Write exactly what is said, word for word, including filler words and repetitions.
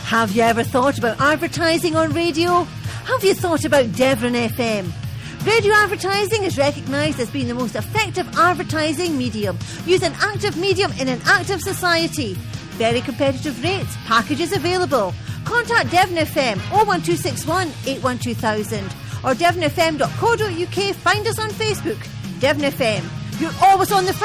Have you ever thought about advertising on radio? Have you thought about Devon F M? Radio advertising is recognised as being the most effective advertising medium. Use an active medium in an active society. Very competitive rates, packages available. Contact Devon F M oh one two six one, eight one two thousand or devon f m dot co dot u k. Find us on Facebook. Devon F M. You're always on the front.